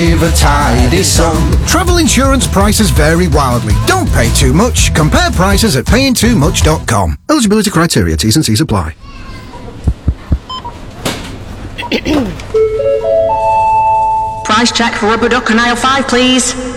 Give a tidy sum. Travel insurance prices vary wildly. Don't pay too much. Compare prices at payingtoomuch.com. Eligibility criteria, T's and C's apply. Price check for rubber duck on aisle 5, please.